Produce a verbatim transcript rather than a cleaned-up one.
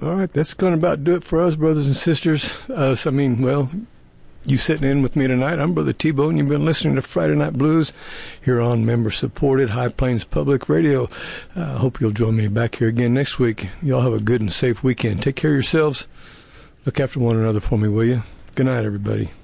All right, that's going to about do it for us, brothers and sisters. Uh, so, I mean, well, you sitting in with me tonight. I'm Brother T-Bone. You've been listening to Friday Night Blues here on member-supported High Plains Public Radio. I uh, hope you'll join me back here again next week. Y'all have a good and safe weekend. Take care of yourselves. Look after one another for me, will you? Good night, everybody.